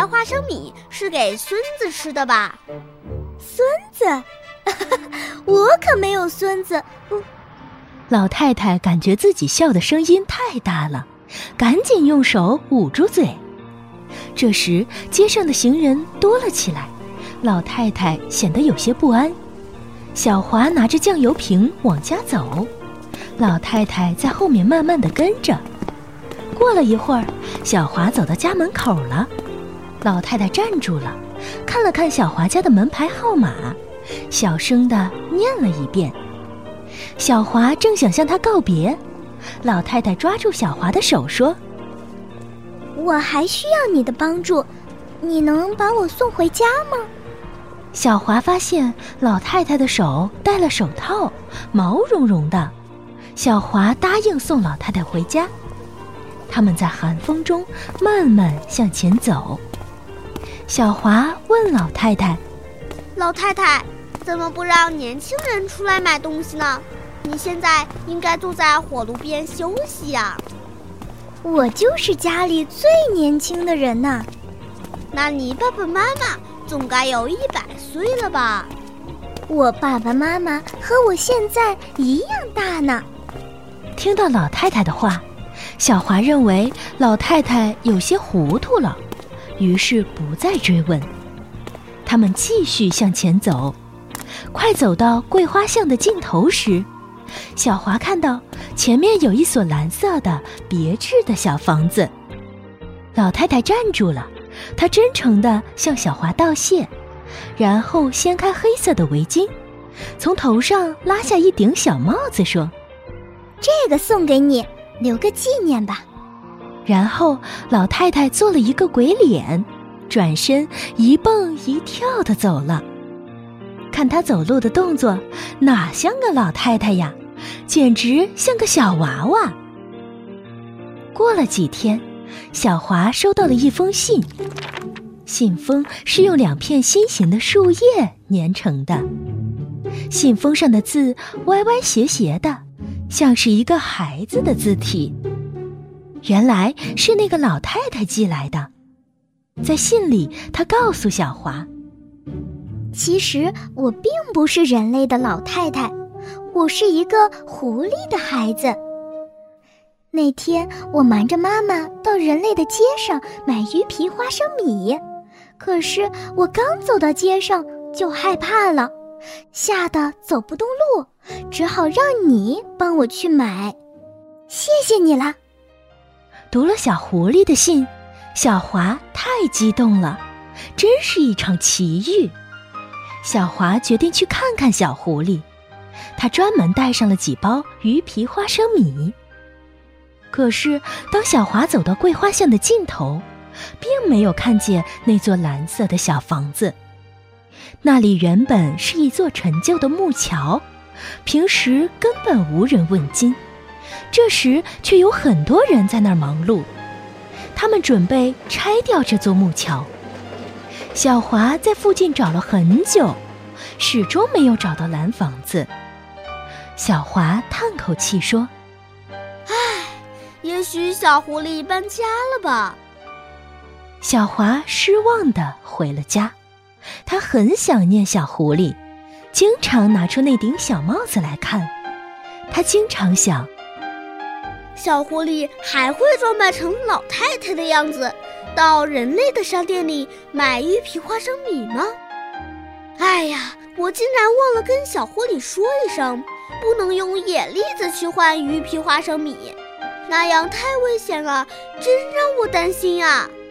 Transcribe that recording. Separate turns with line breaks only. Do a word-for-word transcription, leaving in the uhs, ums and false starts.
摘花生米是给孙子吃的吧？
孙子？我可没有孙子。
老太太感觉自己笑的声音太大了，赶紧用手捂住嘴。这时街上的行人多了起来，老太太显得有些不安。小华拿着酱油瓶往家走，老太太在后面慢慢地跟着。过了一会儿，小华走到家门口了，老太太站住了，看了看小华家的门牌号码，小声地念了一遍。小华正想向她告别，老太太抓住小华的手说：
我还需要你的帮助，你能把我送回家吗？
小华发现老太太的手戴了手套，毛茸茸的。小华答应送老太太回家。他们在寒风中慢慢向前走。小华问老太太：
老太太，怎么不让年轻人出来买东西呢？你现在应该坐在火炉边休息呀。
我就是家里最年轻的人呐。
那你爸爸妈妈总该有一百岁了吧？
我爸爸妈妈和我现在一样大呢。
听到老太太的话，小华认为老太太有些糊涂了，于是不再追问。他们继续向前走，快走到桂花巷的尽头时，小华看到前面有一所蓝色的别致的小房子。老太太站住了，她真诚地向小华道谢，然后掀开黑色的围巾，从头上拉下一顶小帽子说：
这个送给你，留个纪念吧。
然后老太太做了一个鬼脸，转身一蹦一跳地走了。看她走路的动作，哪像个老太太呀，简直像个小娃娃。过了几天，小华收到了一封信，信封是用两片心形的树叶粘成的，信封上的字歪歪斜斜的，像是一个孩子的字体。原来是那个老太太寄来的。在信里，她告诉小华：
其实我并不是人类的老太太，我是一个狐狸的孩子。那天我瞒着妈妈到人类的街上买鱼皮花生米，可是我刚走到街上就害怕了，吓得走不动路，只好让你帮我去买。谢谢你了。
读了小狐狸的信，小华太激动了，真是一场奇遇。小华决定去看看小狐狸，他专门带上了几包鱼皮花生米。可是当小华走到桂花巷的尽头，并没有看见那座蓝色的小房子。那里原本是一座陈旧的木桥，平时根本无人问津，这时却有很多人在那儿忙碌，他们准备拆掉这座木桥。小华在附近找了很久，始终没有找到蓝房子。小华叹口气说：
唉，也许小狐狸搬家了吧。
小华失望地回了家，他很想念小狐狸，经常拿出那顶小帽子来看。他经常想，
小狐狸还会装扮成老太太的样子，到人类的商店里买鱼皮花生米吗？哎呀，我竟然忘了跟小狐狸说一声，不能用野栗子去换鱼皮花生米，那样太危险了，真让我担心啊。